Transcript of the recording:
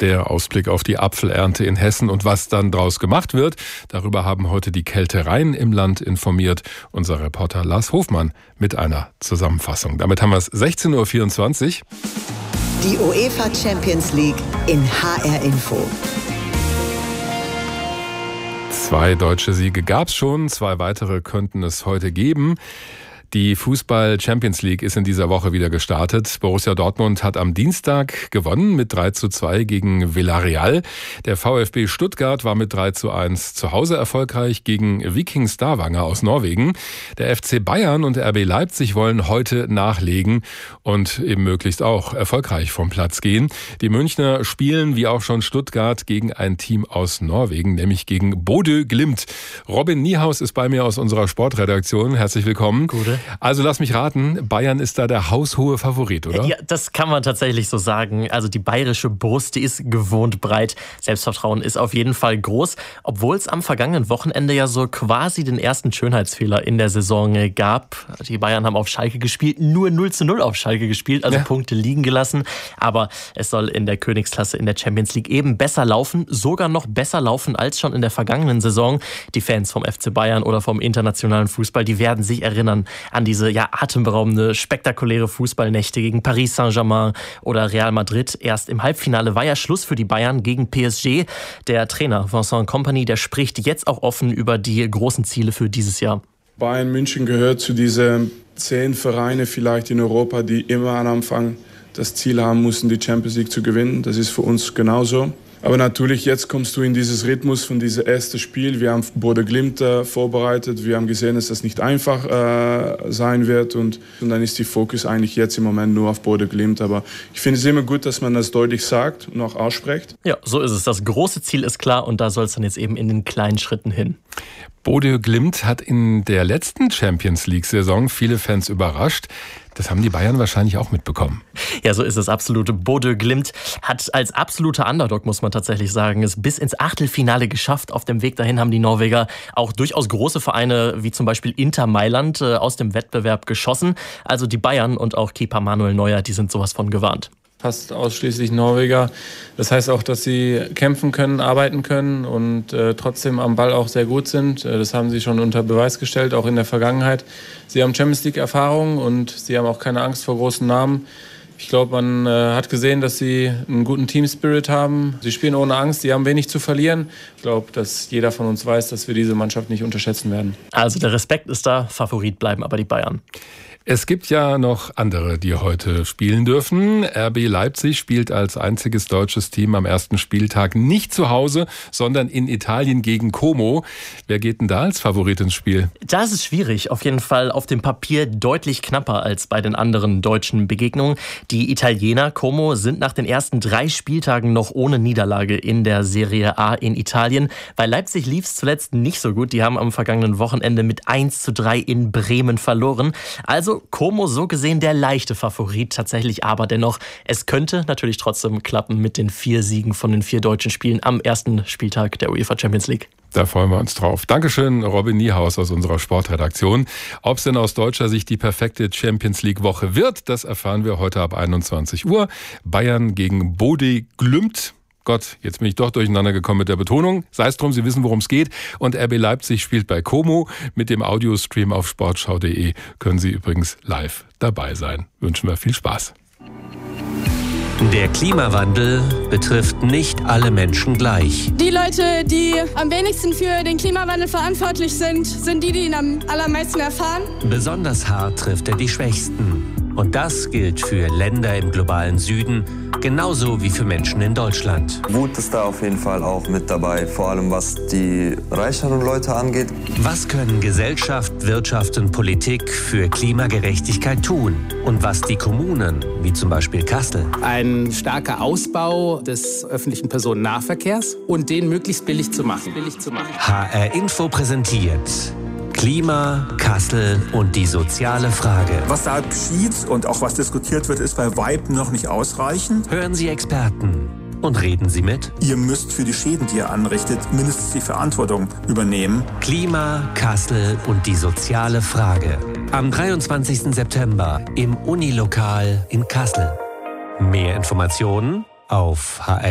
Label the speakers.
Speaker 1: Der Ausblick auf die Apfelernte in Hessen und was dann draus gemacht wird. Darüber haben heute die Kältereien im Land informiert. Unser Reporter Lars Hofmann mit einer Zusammenfassung. Damit haben wir es 16.24 Uhr.
Speaker 2: Die UEFA Champions League in HR Info.
Speaker 1: 2 deutsche Siege gab es schon, 2 weitere könnten es heute geben. Die Fußball-Champions League ist in dieser Woche wieder gestartet. Borussia Dortmund hat am Dienstag gewonnen mit 3:2 gegen Villarreal. Der VfB Stuttgart war mit 3:1 zu Hause erfolgreich gegen Viking Stavanger aus Norwegen. Der FC Bayern und RB Leipzig wollen heute nachlegen und eben möglichst auch erfolgreich vom Platz gehen. Die Münchner spielen, wie auch schon Stuttgart, gegen ein Team aus Norwegen, nämlich gegen Bodø Glimt. Robin Niehaus ist bei mir aus unserer Sportredaktion. Herzlich willkommen.
Speaker 3: Gute.
Speaker 1: Also lass mich raten, Bayern ist da der haushohe Favorit, oder?
Speaker 3: Ja, das kann man tatsächlich so sagen. Also die bayerische Brust, die ist gewohnt breit. Selbstvertrauen ist auf jeden Fall groß, obwohl es am vergangenen Wochenende ja so quasi den ersten Schönheitsfehler in der Saison gab. Die Bayern haben auf Schalke gespielt, nur 0:0 auf Schalke gespielt, also Punkte liegen gelassen. Aber es soll in der Königsklasse in der Champions League eben besser laufen, sogar noch besser laufen als schon in der vergangenen Saison. Die Fans vom FC Bayern oder vom internationalen Fußball, die werden sich erinnern an diese atemberaubende, spektakuläre Fußballnächte gegen Paris Saint-Germain oder Real Madrid. Erst im Halbfinale war ja Schluss für die Bayern gegen PSG. Der Trainer Vincent Kompany, der spricht jetzt auch offen über die großen Ziele für dieses Jahr.
Speaker 4: Bayern München gehört zu diesen 10 Vereine vielleicht in Europa, die immer am Anfang das Ziel haben mussten, die Champions League zu gewinnen. Das ist für uns genauso. Aber natürlich, jetzt kommst du in dieses Rhythmus von diesem ersten Spiel. Wir haben Bodø Glimt vorbereitet. Wir haben gesehen, dass das nicht einfach sein wird. Und dann ist die Fokus eigentlich jetzt im Moment nur auf Bodø Glimt. Aber ich finde es immer gut, dass man das deutlich sagt und auch ausspricht.
Speaker 3: Ja, so ist es. Das große Ziel ist klar und da soll es dann jetzt eben in den kleinen Schritten hin.
Speaker 1: Bodø Glimt hat in der letzten Champions League-Saison viele Fans überrascht. Das haben die Bayern wahrscheinlich auch mitbekommen.
Speaker 3: Ja, so ist es absolut. Bodø Glimt hat als absoluter Underdog, muss man tatsächlich sagen, es bis ins Achtelfinale geschafft. Auf dem Weg dahin haben die Norweger auch durchaus große Vereine wie zum Beispiel Inter Mailand aus dem Wettbewerb geschossen. Also die Bayern und auch Kepa Manuel Neuer, die sind sowas von gewarnt.
Speaker 5: Fast ausschließlich Norweger. Das heißt auch, dass sie kämpfen können, arbeiten können und trotzdem am Ball auch sehr gut sind. Das haben sie schon unter Beweis gestellt, auch in der Vergangenheit. Sie haben Champions League-Erfahrung und sie haben auch keine Angst vor großen Namen. Ich glaube, man hat gesehen, dass sie einen guten Team-Spirit haben. Sie spielen ohne Angst, sie haben wenig zu verlieren. Ich glaube, dass jeder von uns weiß, dass wir diese Mannschaft nicht unterschätzen werden.
Speaker 3: Also der Respekt ist da, Favorit bleiben aber die Bayern.
Speaker 1: Es gibt ja noch andere, die heute spielen dürfen. RB Leipzig spielt als einziges deutsches Team am ersten Spieltag nicht zu Hause, sondern in Italien gegen Como. Wer geht denn da als Favorit ins Spiel?
Speaker 3: Da ist es schwierig. Auf jeden Fall auf dem Papier deutlich knapper als bei den anderen deutschen Begegnungen. Die Italiener Como sind nach den ersten 3 Spieltagen noch ohne Niederlage in der Serie A in Italien. Bei Leipzig lief es zuletzt nicht so gut. Die haben am vergangenen Wochenende mit 1:3 in Bremen verloren. Also Como so gesehen der leichte Favorit tatsächlich, aber dennoch, es könnte natürlich trotzdem klappen mit den 4 Siegen von den 4 deutschen Spielen am ersten Spieltag der UEFA Champions League.
Speaker 1: Da freuen wir uns drauf. Dankeschön, Robin Niehaus aus unserer Sportredaktion. Ob es denn aus deutscher Sicht die perfekte Champions League-Woche wird, das erfahren wir heute ab 21 Uhr. Bayern gegen Bodø Glimt. Gott, jetzt bin ich doch durcheinander gekommen mit der Betonung. Sei es drum, Sie wissen, worum es geht. Und RB Leipzig spielt bei Como. Mit dem Audiostream auf sportschau.de können Sie übrigens live dabei sein. Wünschen wir viel Spaß.
Speaker 6: Der Klimawandel betrifft nicht alle Menschen gleich.
Speaker 7: Die Leute, die am wenigsten für den Klimawandel verantwortlich sind, sind die ihn am allermeisten erfahren.
Speaker 6: Besonders hart trifft er die Schwächsten. Und das gilt für Länder im globalen Süden, genauso wie für Menschen in Deutschland.
Speaker 8: Wut ist da auf jeden Fall auch mit dabei, vor allem was die reicheren Leute angeht.
Speaker 6: Was können Gesellschaft, Wirtschaft und Politik für Klimagerechtigkeit tun? Und was die Kommunen, wie zum Beispiel Kassel?
Speaker 9: Ein starker Ausbau des öffentlichen Personennahverkehrs und den möglichst billig zu machen.
Speaker 6: HR Info präsentiert Klima, Kassel und die soziale Frage.
Speaker 10: Was da geschieht und auch was diskutiert wird, ist bei weitem noch nicht ausreichend.
Speaker 6: Hören Sie Experten und reden Sie mit.
Speaker 10: Ihr müsst für die Schäden, die ihr anrichtet, mindestens die Verantwortung übernehmen.
Speaker 6: Klima, Kassel und die soziale Frage. Am 23. September im Unilokal in Kassel. Mehr Informationen auf HR.